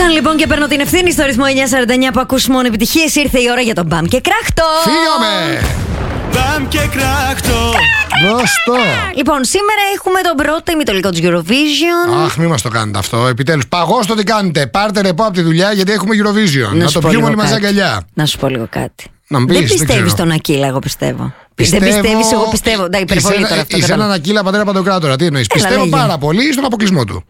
Ήρθαν λοιπόν και παίρνω την ευθύνη στο ρυθμό 949 που ακούς μόνο επιτυχίες. Ήρθε η ώρα για τον Μπαμ και Κράχτο. Φύγαμε! Μπαμ και Κράχτο. Δώστο! Λοιπόν, σήμερα έχουμε τον πρώτο ημιτελικό του Eurovision. Αχ, μη μας το κάνετε αυτό. Επιτέλους, παγώστε τι κάνετε. Πάρτε ρεπό από τη δουλειά γιατί έχουμε Eurovision. Να το πιούμε όλοι μαζί αγκαλιά. Να σου πω λίγο κάτι. Να πεις, δεν πιστεύεις στον Ακύλα, εγώ πιστεύω. Δεν πιστεύεις, εγώ πιστεύω. Εντάξει, υπερβολή τώρα αυτό. Είσαι έναν Ακύλα πατέρα Παντοκράτορα. Τι εννοείς? Πιστεύω πάρα πολύ στον αποκλεισμό του.